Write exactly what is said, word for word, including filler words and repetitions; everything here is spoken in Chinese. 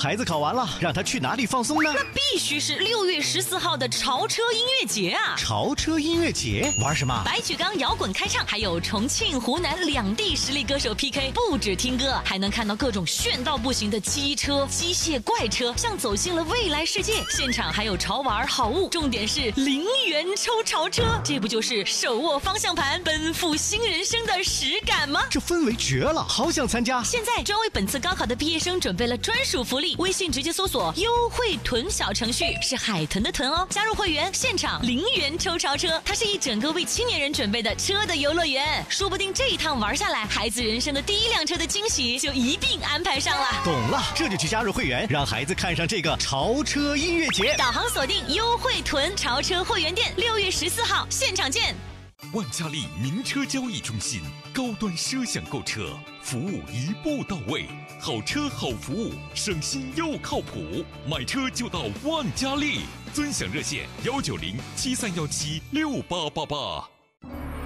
孩子考完了，让他去哪里放松呢？ 那必须是六月十四号的潮车音乐节啊！ 潮车音乐节玩什么？ 白举纲摇滚开唱，还有重庆、湖南两地实力歌手 P K， 不止听歌，还能看到各种炫到不行的机车、机械怪车，像走进了未来世界。现场还有潮玩好物，重点是零元抽潮车，这不就是手握方向盘奔赴新人生的实感吗？ 这氛围绝了，好想参加！ 现在专为本次高考的毕业生准备了专属福利，微信直接搜索优惠囤小程序，是海豚的豚哦，加入会员现场零元抽潮车，它是一整个为青年人准备的车的游乐园，说不定这一趟玩下来，孩子人生的第一辆车的惊喜就一并安排上了。 懂了，这就去加入会员，让孩子看上这个潮车音乐节。 导航锁定优惠囤潮车会员店，六月十四号现场见。 万家利名车交易中心，高端奢享购车，服务一步到位，好车好服务，省心又靠谱，买车就到万家利，尊享热线幺九零七三幺七六八八八。